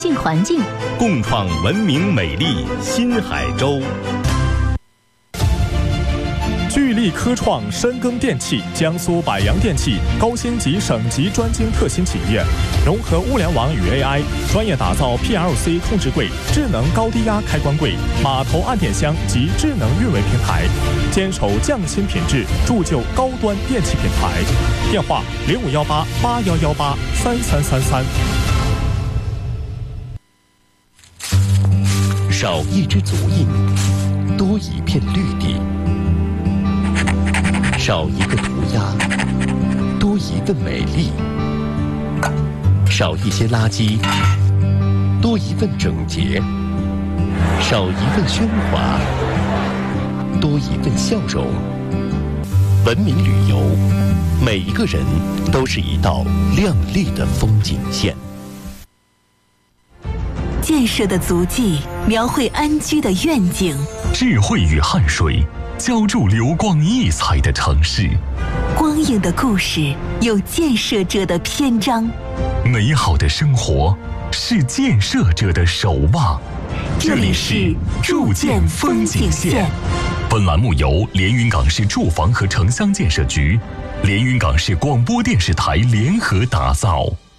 净环境， 共创文明美丽新海州。 聚力科创深耕电器，江苏百洋电器高星级省级专精特新企业，融合物联网与 AI， 专业打造 PLC 控制柜、智能高低压开关柜、码头按电箱及智能运维平台，坚守匠心品质，铸就高端电器品牌。电话051881183333。 少一只足印，多一片绿地；少一个涂鸦，多一份美丽；少一些垃圾，多一份整洁；少一份喧哗，多一份笑容。文明旅游，每一个人都是一道亮丽的风景线。 建设的足迹描绘安居的愿景， 智慧与汗水浇筑流光溢彩的城市。 光影的故事有建设者的篇章， 美好的生活是建设者的守望。 这里是筑建风景线。 本栏目由连云港市住房和城乡建设局、连云港市广播电视台联合打造。